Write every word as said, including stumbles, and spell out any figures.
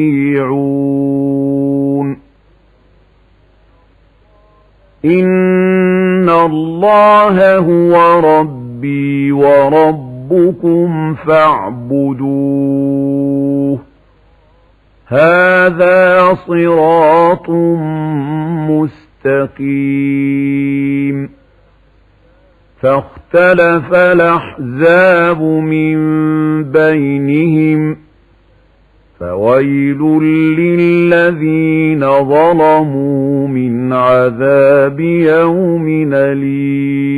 يطيعون إن الله هو ربي وربكم فاعبدوه هذا صراط مستقيم فاختلف الأحزاب من بينهم فويل للذين ظلموا من عذاب يوم أليم